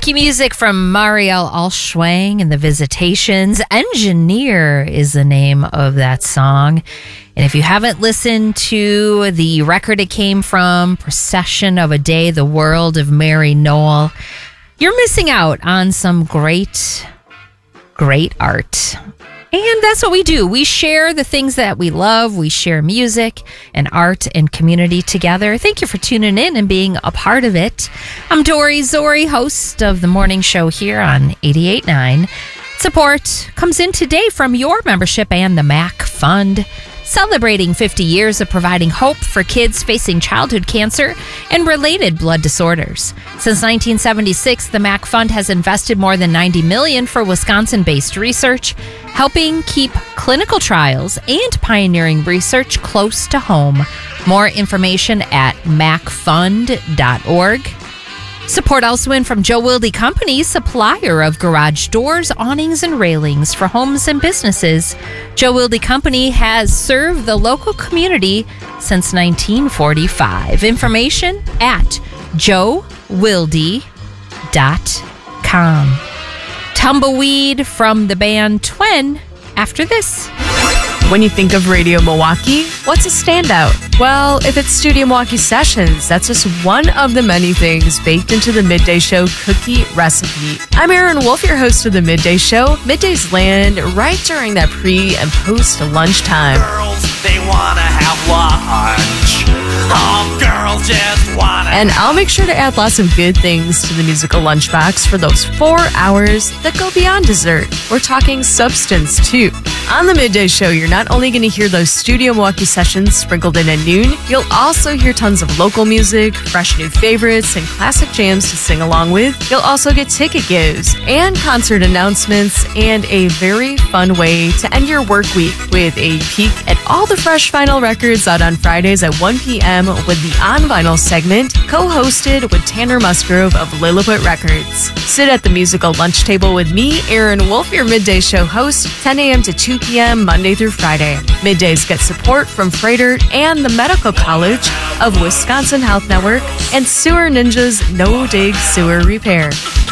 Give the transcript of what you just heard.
Funky music from Marielle Allschwang and the Visitations. Engineer is the name of that song. And if you haven't listened to the record it came from, Procession of a Day, The World of Mary Noel, you're missing out on some great art. And that's what we do. We share the things that we love. We share music and art and community together. Thank you for tuning in and being a part of it. I'm Dori Zori, host of the morning show here on 88.9. Support comes in today from your membership and the MAC Fund, celebrating 50 years of providing hope for kids facing childhood cancer and related blood disorders. Since 1976, the MAC Fund has invested more than $90 million for Wisconsin-based research, helping keep clinical trials and pioneering research close to home. More information at macfund.org. Support also in from Joe Wilde Company, supplier of garage doors, awnings, and railings for homes and businesses. Joe Wilde Company has served the local community since 1945. Information at joewilde.com. Tumbleweed from the band Twen after this. When you think of Radio Milwaukee, what's a standout? Well, if it's Studio Milwaukee Sessions, that's just one of the many things baked into the Midday Show cookie recipe. I'm Erin Wolf, your host of the Midday Show. Middays land right during that pre- and post-lunchtime. Girls, they wanna have lunch. All girls just wanna. And I'll make sure to add lots of good things to the musical lunchbox for those 4 hours that go beyond dessert. We're talking substance, too. On the Midday Show, you're not only going to hear those Studio Milwaukee Sessions sprinkled in at noon, you'll also hear tons of local music, fresh new favorites, and classic jams to sing along with. You'll also get ticket gives and concert announcements and a very fun way to end your work week with a peek at all the fresh vinyl records out on Fridays at 1 p.m. with the On Vinyl segment, co-hosted with Tanner Musgrove of Lilliput Records. Sit at the musical lunch table with me, Erin Wolf, your Midday Show host, 10 a.m. to 2 p.m. Monday through Friday. Middays get support from Freighter and the Medical College of Wisconsin Health Network and Sewer Ninja's No Dig Sewer Repair.